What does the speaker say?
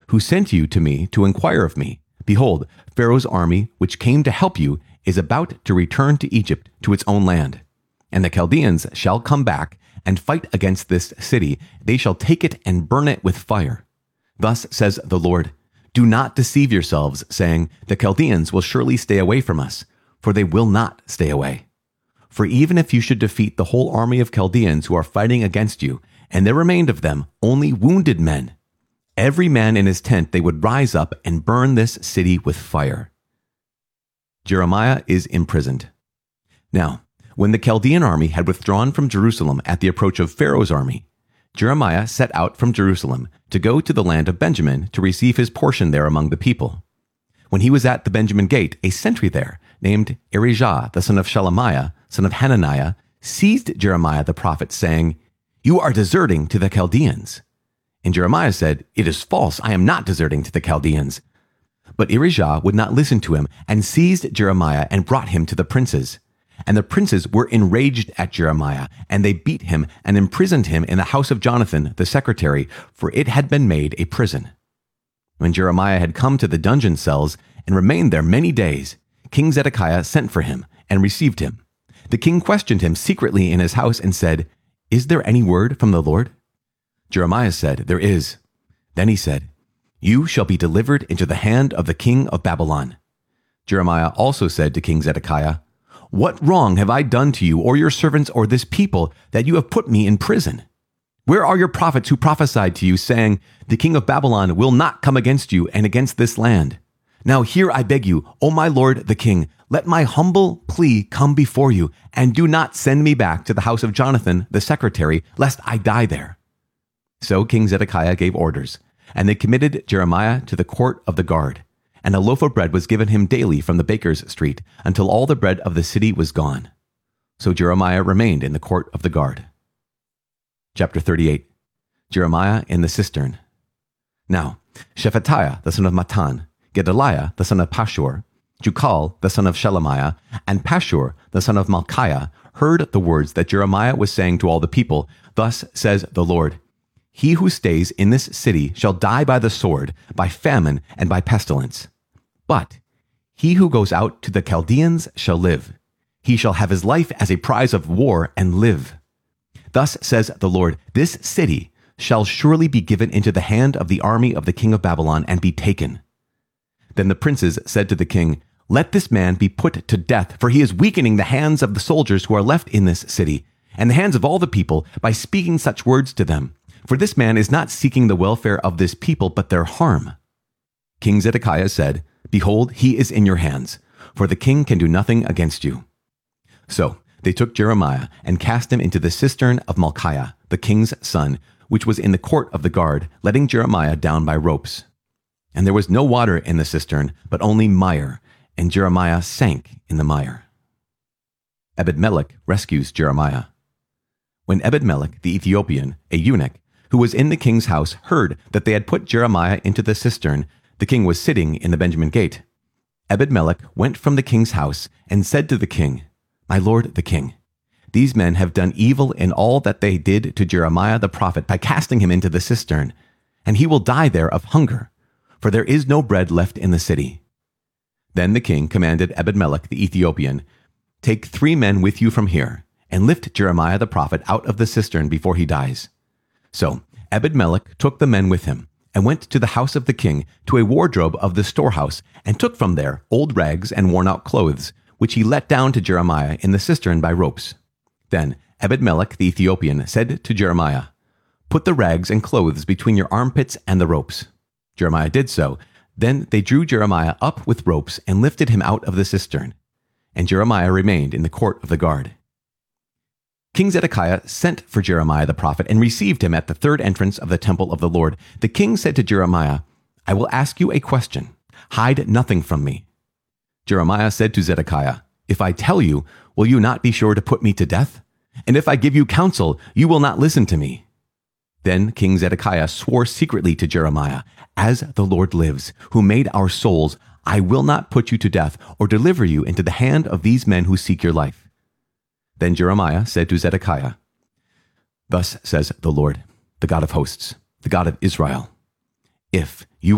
who sent you to me to inquire of me, behold, Pharaoh's army, which came to help you, is about to return to Egypt, to its own land. And the Chaldeans shall come back and fight against this city. They shall take it and burn it with fire. Thus says the Lord, do not deceive yourselves, saying, the Chaldeans will surely stay away from us, for they will not stay away. For even if you should defeat the whole army of Chaldeans who are fighting against you, and there remained of them only wounded men, every man in his tent they would rise up and burn this city with fire. Jeremiah is imprisoned. Now, when the Chaldean army had withdrawn from Jerusalem at the approach of Pharaoh's army, Jeremiah set out from Jerusalem to go to the land of Benjamin to receive his portion there among the people. When he was at the Benjamin gate, a sentry there, named Irijah, the son of Shelemiah, son of Hananiah, seized Jeremiah the prophet, saying, you are deserting to the Chaldeans. And Jeremiah said, it is false, I am not deserting to the Chaldeans. But Irijah would not listen to him, and seized Jeremiah and brought him to the princes. And the princes were enraged at Jeremiah, and they beat him and imprisoned him in the house of Jonathan the secretary, for it had been made a prison. When Jeremiah had come to the dungeon cells and remained there many days, King Zedekiah sent for him and received him. The king questioned him secretly in his house and said, is there any word from the Lord? Jeremiah said, there is. Then he said, you shall be delivered into the hand of the king of Babylon. Jeremiah also said to King Zedekiah, what wrong have I done to you or your servants or this people that you have put me in prison? Where are your prophets who prophesied to you, saying, the king of Babylon will not come against you and against this land? Now here I beg you, O my lord the king, let my humble plea come before you, and do not send me back to the house of Jonathan the secretary, lest I die there. So King Zedekiah gave orders, and they committed Jeremiah to the court of the guard. And a loaf of bread was given him daily from the baker's street, until all the bread of the city was gone. So Jeremiah remained in the court of the guard. Chapter 38. Jeremiah in the cistern. Now, Shephatiah the son of Matan, Gedaliah the son of Pashur, Jukal the son of Shelemiah, and Pashur the son of Malchiah heard the words that Jeremiah was saying to all the people, thus says the Lord, he who stays in this city shall die by the sword, by famine, and by pestilence. But he who goes out to the Chaldeans shall live. He shall have his life as a prize of war and live. Thus says the Lord, this city shall surely be given into the hand of the army of the king of Babylon and be taken. Then the princes said to the king, let this man be put to death, for he is weakening the hands of the soldiers who are left in this city, and the hands of all the people, by speaking such words to them. For this man is not seeking the welfare of this people, but their harm. King Zedekiah said, behold, he is in your hands, for the king can do nothing against you. So they took Jeremiah and cast him into the cistern of Malchiah, the king's son, which was in the court of the guard, letting Jeremiah down by ropes. And there was no water in the cistern, but only mire, and Jeremiah sank in the mire. Ebed-Melech rescues Jeremiah. When Ebed-Melech the Ethiopian, a eunuch, who was in the king's house, heard that they had put Jeremiah into the cistern, the king was sitting in the Benjamin gate. Ebed-Melech went from the king's house and said to the king, my lord the king, these men have done evil in all that they did to Jeremiah the prophet by casting him into the cistern, and he will die there of hunger, for there is no bread left in the city. Then the king commanded Ebed-Melech the Ethiopian, take 3 men with you from here, and lift Jeremiah the prophet out of the cistern before he dies. So Ebed-Melech took the men with him, and went to the house of the king, to a wardrobe of the storehouse, and took from there old rags and worn-out clothes, which he let down to Jeremiah in the cistern by ropes. Then Ebed-Melech the Ethiopian said to Jeremiah, put the rags and clothes between your armpits and the ropes. Jeremiah did so. Then they drew Jeremiah up with ropes and lifted him out of the cistern. And Jeremiah remained in the court of the guard. King Zedekiah sent for Jeremiah the prophet and received him at the 3rd entrance of the temple of the Lord. The king said to Jeremiah, I will ask you a question. Hide nothing from me. Jeremiah said to Zedekiah, if I tell you, will you not be sure to put me to death? And if I give you counsel, you will not listen to me. Then King Zedekiah swore secretly to Jeremiah, as the Lord lives, who made our souls, I will not put you to death or deliver you into the hand of these men who seek your life. Then Jeremiah said to Zedekiah, thus says the Lord, the God of hosts, the God of Israel, if you